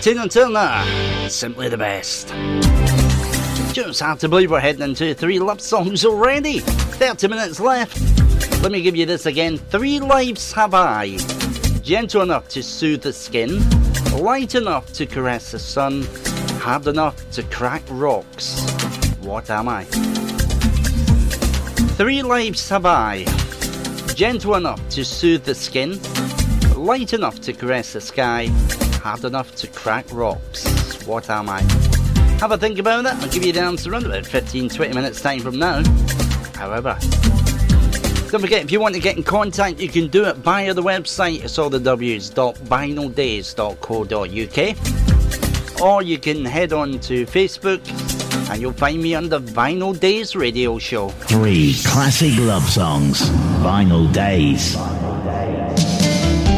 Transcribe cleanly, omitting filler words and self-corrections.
Tina Turner, simply the best. Just hard to believe we're heading into 3 love songs already. 30 minutes left. Let me give you this again. 3 lives have I. Gentle enough to soothe the skin, light enough to caress the sun, hard enough to crack rocks. What am I? 3 lives have I. Gentle enough to soothe the skin, light enough to caress the sky, hard enough to crack rocks. What am I? Have a think about it. I'll give you the answer in about 15-20 minutes time from now. However, don't forget, if you want to get in contact, you can do it via the website. It's all the w's.vinyldays.co.uk, or you can head on to Facebook and you'll find me on the Vinyl Days radio show. 3 classic love songs. Vinyl Days.